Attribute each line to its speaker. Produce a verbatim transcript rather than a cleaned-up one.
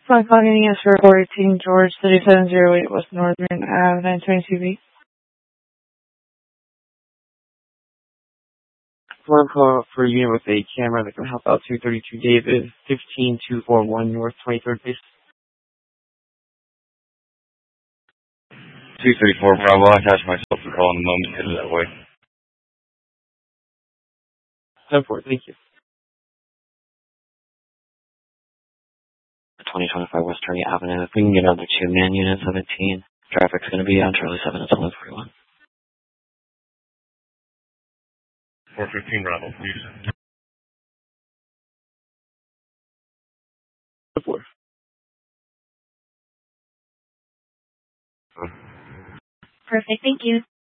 Speaker 1: My calling is for fourteen George thirty-seven oh eight West Northern Ave nine twenty-two B.
Speaker 2: One call for a unit with a camera that can help out two thirty-two David, fifteen two forty-one North twenty-third base.
Speaker 3: two thirty-four Bravo, I attach myself to call in a moment, headed that way.
Speaker 2: ten four, thank you.
Speaker 4: twenty twenty-five West Turney Avenue. If we can get another two man unit seventeen, traffic's going to be on Charlie seven until eleven forty-one.
Speaker 3: four fifteen Bravo, please.
Speaker 2: ten four.
Speaker 1: Perfect, thank you.